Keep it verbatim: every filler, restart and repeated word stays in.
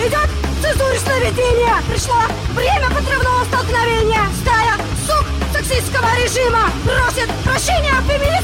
идет цензурочное ведение. Пришло время подрывного столкновения. Стая сук сексистского режима просит прощения от феминистов